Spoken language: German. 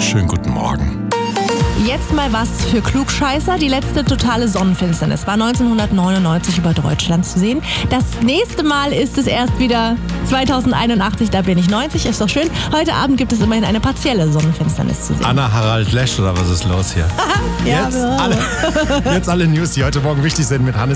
Schönen guten Morgen. Jetzt mal was für Klugscheißer. Die letzte totale Sonnenfinsternis war 1999 über Deutschland zu sehen. Das nächste Mal ist es erst wieder 2081, da bin ich 90, ist doch schön. Heute Abend gibt es immerhin eine partielle Sonnenfinsternis zu sehen. Anna Harald Lesch oder was ist los hier? Ja, Jetzt alle News, die heute Morgen wichtig sind mit Hannes.